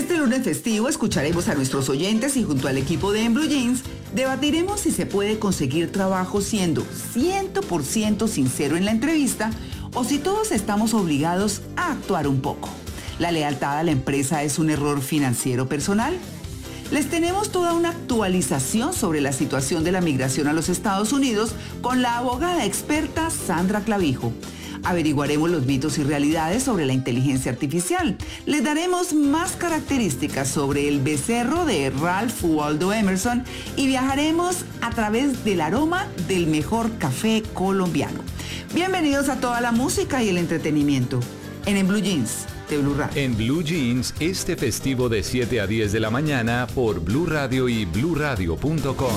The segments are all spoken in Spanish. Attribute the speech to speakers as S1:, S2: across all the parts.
S1: Este lunes festivo escucharemos a nuestros oyentes y junto al equipo de En Blue Jeans debatiremos si se puede conseguir trabajo siendo 100% sincero en la entrevista o si todos estamos obligados a actuar un poco. ¿La lealtad a la empresa es un error financiero personal? Les tenemos toda una actualización sobre la situación de la migración a los Estados Unidos con la abogada experta Sandra Clavijo. Averiguaremos los mitos y realidades sobre la inteligencia artificial. Les daremos más características sobre el becerro de Ralph Waldo Emerson y viajaremos a través del aroma del mejor café colombiano. Bienvenidos a toda la música y el entretenimiento en Blue Jeans de Blue Radio.
S2: En Blue Jeans, este festivo de 7 a 10 de la mañana por Blue Radio y bluradio.com.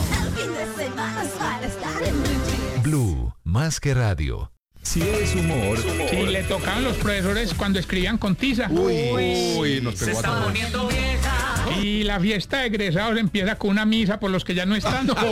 S2: Blue, más que radio. Si es humor.
S3: Sí, le tocaban los profesores cuando escribían con tiza.
S2: Uy, nos pegó a todos.
S4: Poniendo vieja.
S3: Y la fiesta de egresados empieza con una misa por los que ya no están.
S4: Se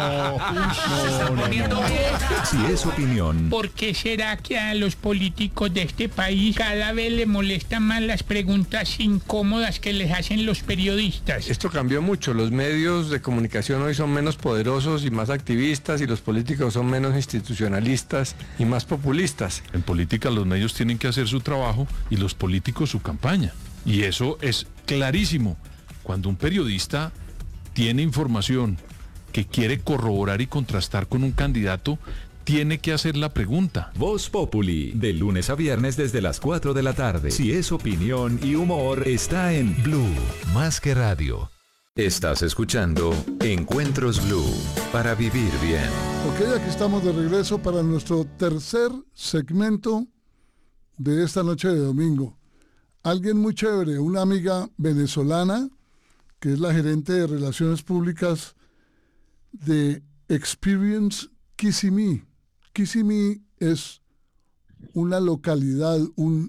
S4: está poniendo vieja.
S2: Si es opinión.
S3: ¿Por qué será que a los políticos de este país cada vez les molestan más las preguntas incómodas que les hacen los periodistas?
S5: Esto cambió mucho, los medios de comunicación hoy son menos poderosos y más activistas y los políticos son menos institucionalistas y más populistas.
S6: En política los medios tienen que hacer su trabajo y los políticos su campaña. Y eso es clarísimo. Cuando un periodista tiene información que quiere corroborar y contrastar con un candidato, tiene que hacer la pregunta.
S2: Voz Populi, de lunes a viernes desde las 4 de la tarde. Si es opinión y humor, está en Blue, más que radio. Estás escuchando Encuentros Blue, para vivir bien.
S7: Ok, aquí estamos de regreso para nuestro tercer segmento de esta noche de domingo. Alguien muy chévere, una amiga venezolana, que es la gerente de Relaciones Públicas de Experience Kissimmee. Kissimmee es una localidad,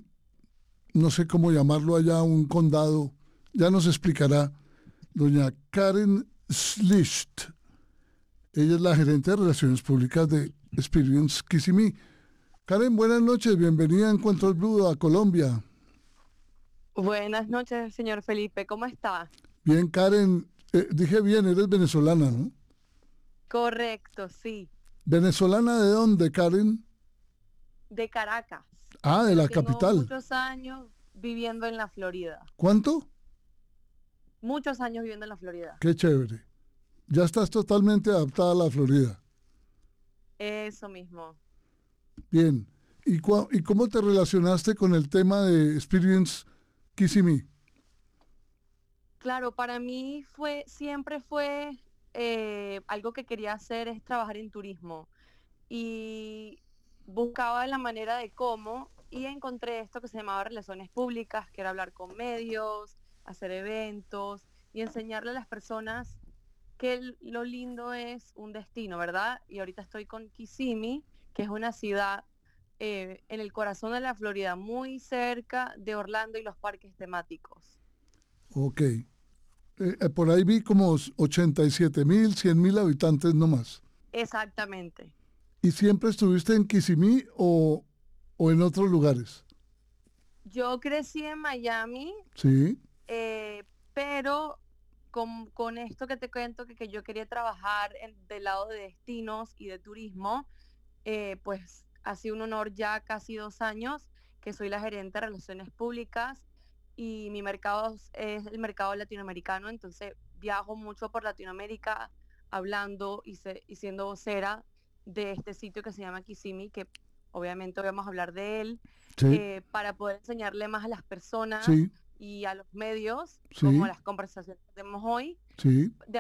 S7: no sé cómo llamarlo allá, un condado, ya nos explicará doña Karen Schlicht. Ella es la gerente de Relaciones Públicas de Experience Kissimmee. Karen, buenas noches, bienvenida a Encuentros Blue a Colombia.
S8: Buenas noches, señor Felipe, ¿cómo está?
S7: Bien, Karen, dije bien, eres venezolana, ¿no?
S8: Correcto, sí.
S7: ¿Venezolana de dónde, Karen?
S8: De Caracas.
S7: Ah, de la
S8: Tengo
S7: capital.
S8: muchos años viviendo en la Florida.
S7: ¿Cuánto?
S8: Muchos años viviendo en la Florida.
S7: Qué chévere. Ya estás totalmente adaptada a la Florida.
S8: Eso mismo.
S7: Bien. ¿Y cómo te relacionaste con el tema de Experience Kissimmee?
S8: Claro, para mí siempre fue algo que quería hacer es trabajar en turismo. Y buscaba la manera de cómo y encontré esto que se llamaba Relaciones Públicas, que era hablar con medios, hacer eventos y enseñarle a las personas que lo lindo es un destino, ¿verdad? Y ahorita estoy con Kissimmee, que es una ciudad en el corazón de la Florida, muy cerca de Orlando y los parques temáticos.
S7: Ok. Por ahí vi como 87,000, 100,000 habitantes nomás.
S8: Exactamente.
S7: ¿Y siempre estuviste en Kissimmee o en otros lugares?
S8: Yo crecí en Miami,
S7: Sí.
S8: pero con esto que te cuento, que yo quería trabajar del lado de destinos y de turismo, pues ha sido un honor ya casi 2 años que soy la gerente de Relaciones Públicas y mi mercado es el mercado latinoamericano, entonces viajo mucho por Latinoamérica hablando y siendo vocera de este sitio que se llama Kissimmee, que obviamente hoy vamos a hablar de él,
S7: Sí.
S8: para poder enseñarle más a las personas
S7: Sí.
S8: y a los medios,
S7: Sí.
S8: como las conversaciones que tenemos hoy,
S7: Sí.
S8: de